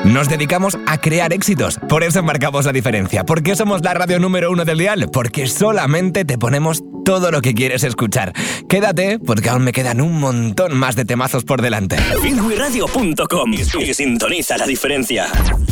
Nos dedicamos a crear éxitos, por eso marcamos la diferencia. ¿Por qué somos la radio número 1 del dial? Porque solamente te ponemos todo lo que quieres escuchar. Quédate, porque aún me quedan un montón más de temazos por delante. Feelgooderadio.com y sintoniza la diferencia.